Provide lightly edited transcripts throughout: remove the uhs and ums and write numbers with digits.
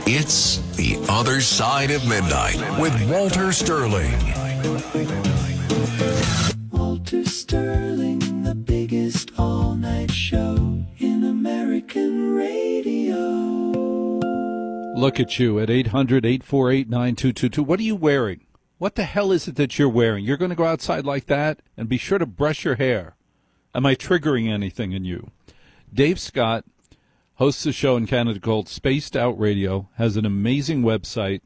It's The Other Side of Midnight with Walter Sterling. Walter Sterling, the biggest all-night show in American radio. Look at you at 800-848-9222. What are you wearing? What the hell is it that you're wearing? You're going to go outside like that? And be sure to brush your hair. Am I triggering anything in you? Dave Scott hosts a show in Canada called Spaced Out Radio, has an amazing website,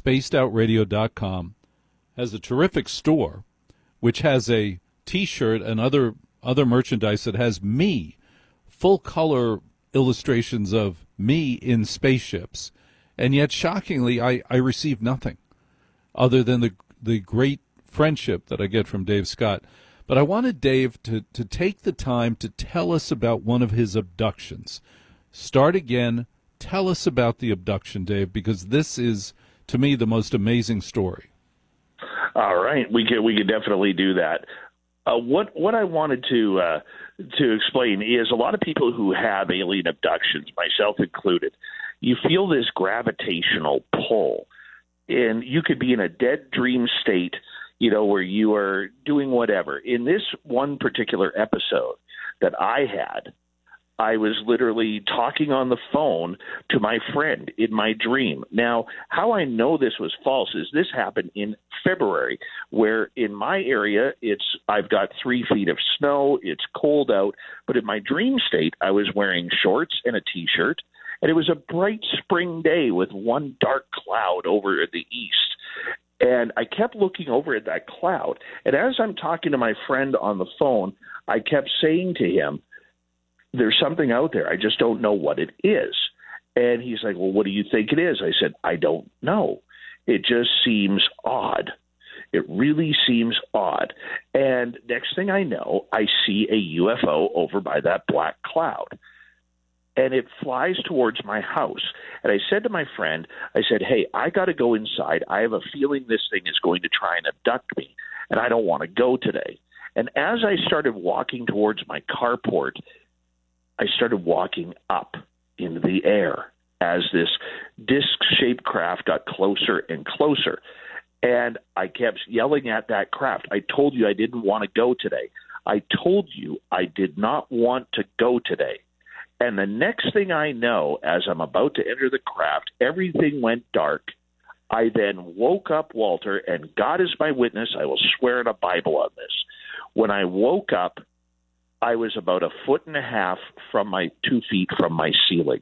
spacedoutradio.com, has a terrific store, which has a T-shirt and other merchandise that has me, full-color illustrations of me in spaceships. And yet, shockingly, I receive nothing other than the great friendship that I get from Dave Scott. But I wanted Dave to take the time to tell us about one of his abductions. Start again. Tell us about the abduction, Dave, because this is, to me, the most amazing story. All right, we could definitely do that. What I wanted to explain is a lot of people who have alien abductions, myself included, you feel this gravitational pull, and you could be in a dead dream state, where you are doing whatever. In this one particular episode that I had, I was literally talking on the phone to my friend in my dream. Now, how I know this was false is this happened in February, where in my area, I've got 3 feet of snow, it's cold out, but in my dream state, I was wearing shorts and a T-shirt, and it was a bright spring day with one dark cloud over the east. And I kept looking over at that cloud, and as I'm talking to my friend on the phone, I kept saying to him, there's something out there. I just don't know what it is. And he's like, well, what do you think it is? I said, I don't know. It just seems odd. It really seems odd. And next thing I know, I see a UFO over by that black cloud. And it flies towards my house. And I said to my friend, I said, hey, I got to go inside. I have a feeling this thing is going to try and abduct me, and I don't want to go today. And as I started walking towards my carport, I started walking up into the air as this disc-shaped craft got closer and closer. And I kept yelling at that craft. I told you I didn't want to go today. I told you I did not want to go today. And the next thing I know, as I'm about to enter the craft, everything went dark. I then woke up, Walter, and God is my witness. I will swear in a Bible on this. When I woke up, I was about 1.5 feet from my 2 feet from my ceiling.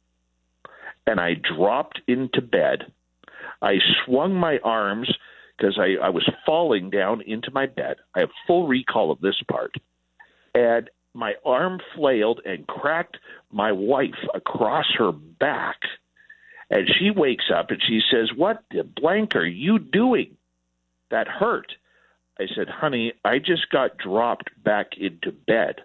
And I dropped into bed. I swung my arms because I was falling down into my bed. I have full recall of this part. And my arm flailed and cracked my wife across her back. And she wakes up and she says, what the blank are you doing? That hurt. I said, honey, I just got dropped back into bed.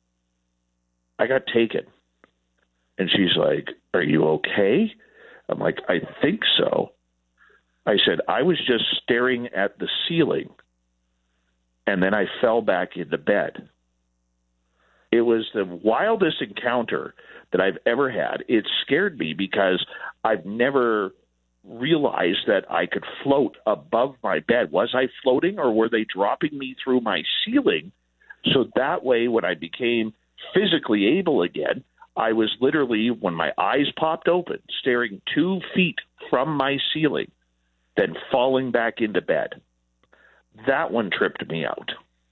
I got taken. And she's like, are you okay? I'm like, I think so. I said, I was just staring at the ceiling, and then I fell back into bed. It was the wildest encounter that I've ever had. It scared me because I've never realized that I could float above my bed. Was I floating, or were they dropping me through my ceiling? So that way, when I became physically able again, I was literally, when my eyes popped open, staring 2 feet from my ceiling, then falling back into bed. That one tripped me out.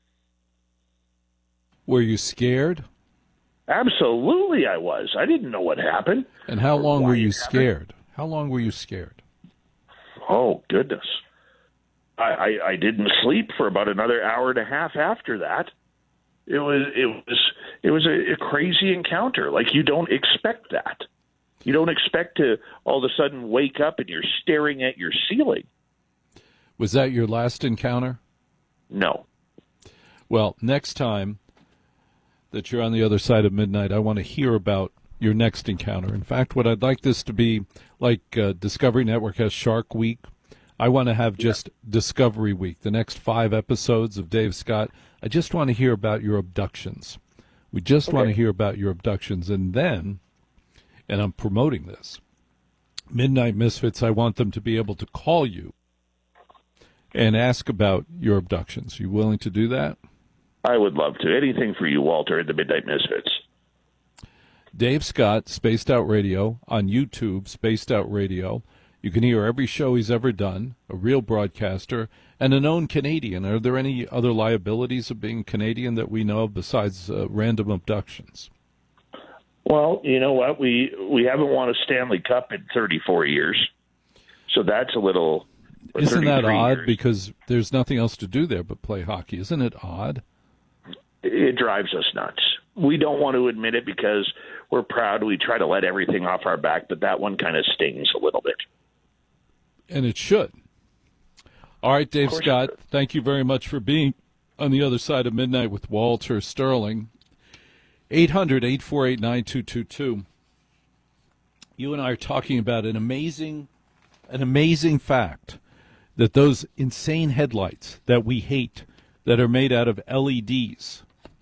Were you scared? Absolutely I was. I didn't know what happened. And how long were you scared? How long were you scared? Oh, goodness. I didn't sleep for about another 1.5 hours after that. It was a crazy encounter. Like, you don't expect that. You don't expect to all of a sudden wake up and you're staring at your ceiling. Was that your last encounter? No. Well, next time that you're on the other side of midnight, I want to hear about your next encounter. In fact, what I'd like this to be, like Discovery Network has Shark Week, I want to have just Discovery Week, the next 5 episodes of Dave Scott. I just want to hear about your abductions. We just want to hear about your abductions. And then, and I'm promoting this, Midnight Misfits, I want them to be able to call you and ask about your abductions. You willing to do that? I would love to. Anything for you, Walter, at the Midnight Misfits. Dave Scott, Spaced Out Radio, on YouTube, Spaced Out Radio. You can hear every show he's ever done, a real broadcaster, and a known Canadian. Are there any other liabilities of being Canadian that we know of besides random abductions? Well, you know what? We haven't won a Stanley Cup in 34 years, so that's a little. Isn't that odd? Years. Because there's nothing else to do there but play hockey. Isn't it odd? It drives us nuts. We don't want to admit it because we're proud. We try to let everything off our back, but that one kind of stings a little bit. And it should. All right, Dave Scott, thank you very much for being on the other side of midnight with Walter Sterling. 800-848-9222. You and I are talking about an amazing fact that those insane headlights that we hate, that are made out of LEDs,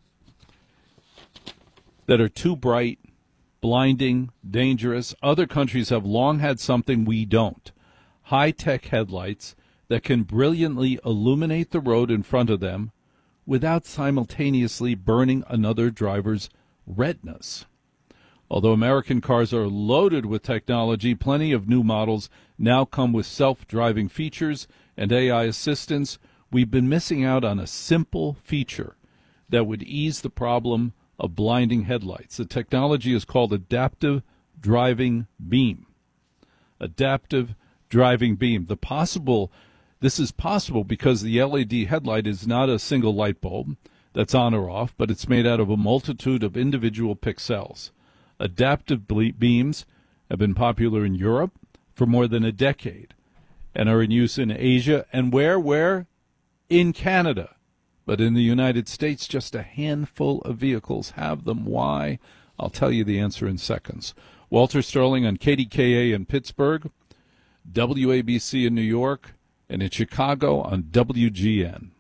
that are too bright, blinding, dangerous. Other countries have long had something we don't. High-tech headlights that can brilliantly illuminate the road in front of them without simultaneously burning another driver's retinas. Although American cars are loaded with technology, plenty of new models now come with self-driving features and AI assistance. We've been missing out on a simple feature that would ease the problem of blinding headlights. The technology is called adaptive driving beam. Adaptive driving beam. This is possible because the LED headlight is not a single light bulb that's on or off, but it's made out of a multitude of individual pixels. Adaptive beams have been popular in Europe for more than a decade and are in use in Asia and where? In Canada. But in the United States, just a handful of vehicles have them. Why? I'll tell you the answer in seconds. Walter Sterling on KDKA in Pittsburgh, WABC in New York, and in Chicago on WGN.